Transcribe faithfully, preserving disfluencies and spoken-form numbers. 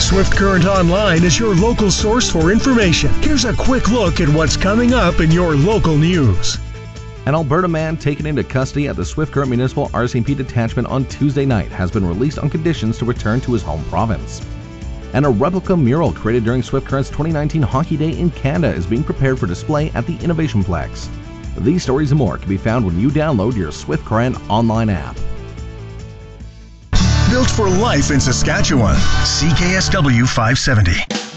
Swift Current Online is your local source for information. Here's a quick look at what's coming up in your local news. An Alberta man taken into custody at the Swift Current Municipal R C M P detachment on Tuesday night has been released on conditions to return to his home province. And a replica mural created during Swift Current's twenty nineteen Hockey Day in Canada is being prepared for display at the Innovation Plex. These stories and more can be found when you download your Swift Current online app. Built for life in Saskatchewan. C K S W five seventy.